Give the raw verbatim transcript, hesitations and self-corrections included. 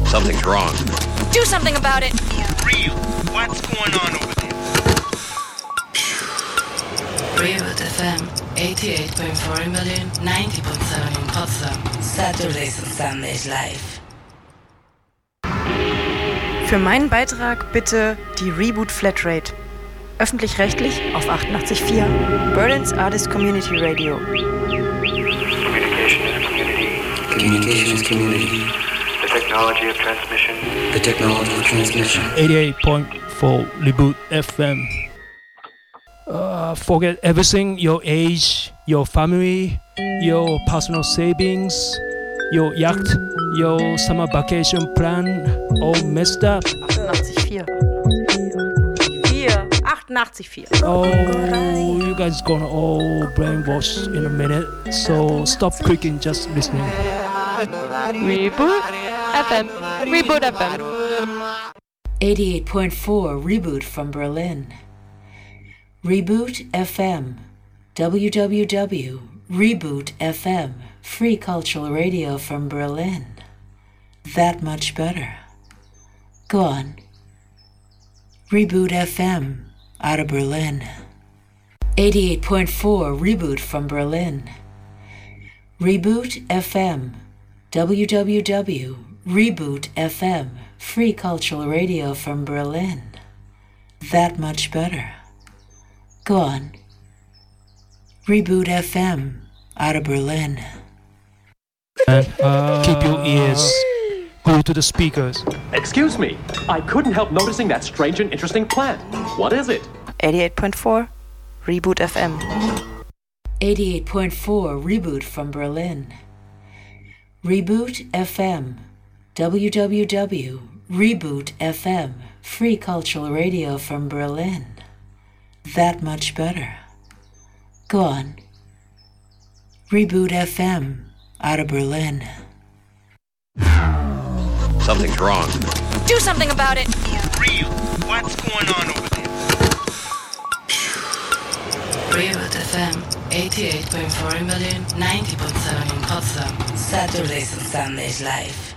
Something's wrong. Do something about it. Real. What's going on over there? Reboot F M eighty-eight point four in Berlin, ninety point seven in Potsdam. Saturdays and Sundays live. Für meinen Beitrag bitte die Reboot Flatrate. Öffentlich-rechtlich auf achtundachtzig Komma vier. Berlin's Artist Community Radio. Communication is community. Communication is community. The technology of transmission. The technology of transmission. eighty-eight point four Reboot F M. Uh, forget everything, your age, your family, your personal savings, your yacht, your summer vacation plan, all messed up. achtundachtzig Komma vier. achtundachtzig Komma vier. Oh, you guys gonna all brainwash in a minute, so stop clicking, just listening. Reboot F M. Reboot F M. eighty-eight point four Reboot from Berlin. Reboot F M. w w w dot reboot f m. Free cultural radio from Berlin. That much better. Go on. Reboot F M out of Berlin. eighty-eight point four Reboot from Berlin. Reboot F M. w w w dot reboot f m. Free cultural radio from Berlin. That much better. Go on. Reboot F M out of Berlin. And uh, keep your ears glued to the speakers. Excuse me, I couldn't help noticing that strange and interesting plant. What is it? eighty-eight point four Reboot F M. eighty-eight point four Reboot from Berlin. Reboot F M. w w w dot reboot f m. Free cultural radio from Berlin. That much better. Go on. Reboot F M out of Berlin. Something's wrong. Do something about it. Real. What's going on over there? Reboot F M eighty-eight point four in Berlin, ninety point seven in Potsdam. Saturdays and Sundays live.